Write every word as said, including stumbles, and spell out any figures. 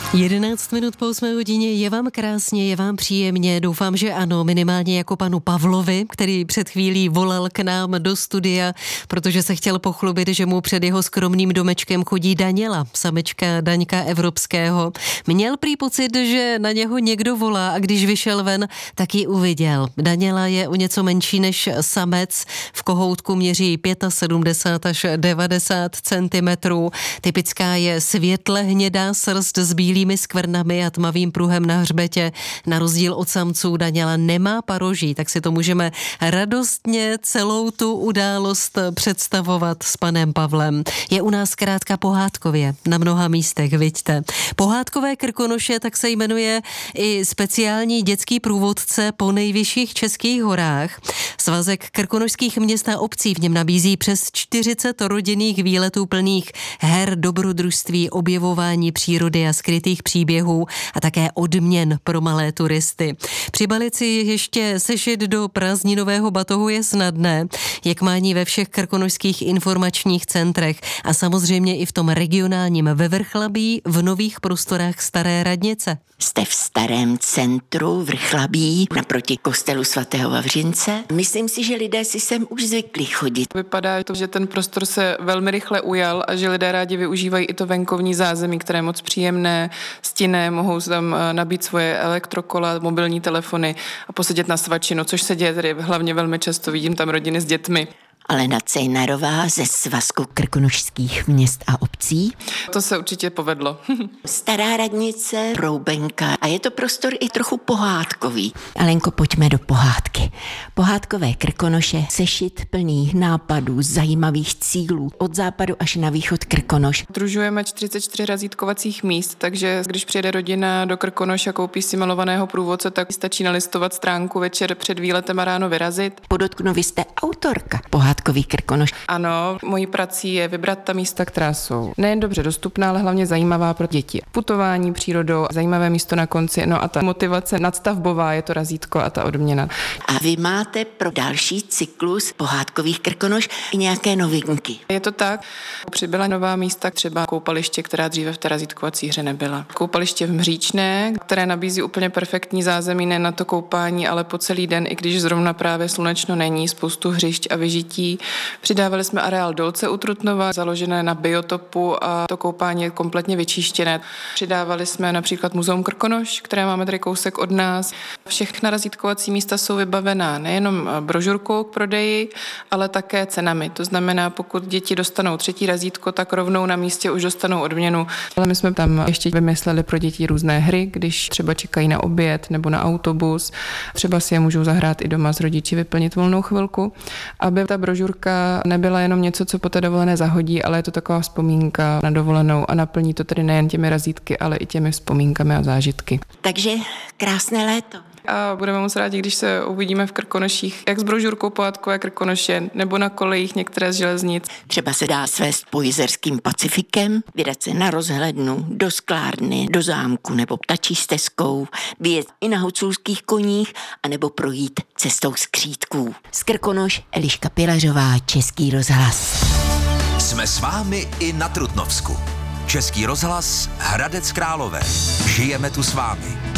jedenáct minut po osmé hodině, je vám krásně, je vám příjemně, doufám, že ano, minimálně jako panu Pavlovi, který před chvílí volal k nám do studia, protože se chtěl pochlubit, že mu před jeho skromným domečkem chodí Daniela, samečka Daňka Evropského. Měl prý pocit, že na něho někdo volá a když vyšel ven, tak ji uviděl. Daniela je o něco menší než samec, v kohoutku měří sedmdesát pět až devadesát centimetrů, typická je světle hnědá srst s bílým skvrnami a tmavým pruhem na hřbetě. Na rozdíl od samců Daniela nemá paroží, tak si to můžeme radostně celou tu událost představovat s panem Pavlem. Je u nás zkrátka pohádkově, na mnoha místech, viďte. Pohádkové Krkonoše, tak se jmenuje i speciální dětský průvodce po nejvyšších českých horách. Svazek krkonošských měst a obcí v něm nabízí přes čtyřicet rodinných výletů plných her, dobrodružství, objevování přírody a skrytých příběhů a také odměn pro malé turisty. Přibalit si ještě sešit do prázdninového batohu je snadné, jak mání ve všech krkonošských informačních centrech a samozřejmě i v tom regionálním ve Vrchlabí v nových prostorách Staré radnice. Jste v Starém centru Vrchlabí naproti kostelu svatého Vavřince. Myslím si, že lidé si sem už zvykli chodit. Vypadá to, že ten prostor se velmi rychle ujal a že lidé rádi využívají i to venkovní zázemí, které je moc příjemné, stinné, mohou tam nabít svoje elektrokola, mobilní telefony a posedět na svačinu, což se děje tady hlavně velmi často, vidím tam rodiny s dětmi. Alena Cejnarová ze Svazku krkonošských měst a obcí. To se určitě povedlo. Stará radnice, Roubenka a je to prostor i trochu pohádkový. Alenko, pojďme do pohádky. Pohádkové Krkonoše, sešit plný nápadů, zajímavých cílů, od západu až na východ Krkonoš. Družujeme čtyřicet čtyři razítkovacích míst, takže když přijede rodina do Krkonoš a koupí si malovaného průvodce, tak stačí nalistovat stránku večer před výletem a ráno vyrazit. Podotknu, vy jste autorka pohádkový Krkonoš. Ano, mojí prací je vybrat ta místa, která jsou nejen dobře dostupná, ale hlavně zajímavá pro děti. Putování přírodou, zajímavé místo na konci, no a ta motivace nadstavbová je to razítko a ta odměna. A vy máte pro další cyklus pohádkových Krkonoš i nějaké novinky? Je to tak. Přibyla nová místa, třeba koupaliště, která dříve v té razítkovací hře nebyla. Koupaliště v Mříčné, které nabízí úplně perfektní zázemí ne na to koupání, ale po celý den, i když zrovna právě slunečno není, spoustu hřišť a vyžití. Přidávali jsme areál Dolce u Trutnova, založené na biotopu a to koupání je kompletně vyčištěné. Přidávali jsme například Muzeum Krkonoš, které máme tady kousek od nás. Všechna razítkovací místa jsou vybavená nejenom brožurkou k prodeji, ale také cenami. To znamená, pokud děti dostanou třetí razítko, tak rovnou na místě už dostanou odměnu. Ale my jsme tam ještě vymysleli pro děti různé hry, když třeba čekají na oběd nebo na autobus. Třeba si je můžou zahrát i doma s rodiči, vyplnit volnou chvilku, aby ta brožurka nebyla jenom něco, co po té dovolené zahodí, ale je to taková vzpomínka na dovolenou a naplní to tedy nejen těmi razítky, ale i těmi vzpomínkami a zážitky. Takže krásné léto. A budeme moc rádi, když se uvidíme v Krkonoších, jak s brožurkou pohádkové Krkonoše, nebo na kolejích některé z železnic. Třeba se dá svést po Jizerským Pacifikem, vydat se na rozhlednu, do sklárny, do zámku nebo ptačí stezkou, vyjet i na huculských koních, anebo projít cestou skřítků. Z Krkonoš Eliška Pilařová, Český rozhlas. Jsme s vámi i na Trutnovsku. Český rozhlas Hradec Králové. Žijeme tu s vámi.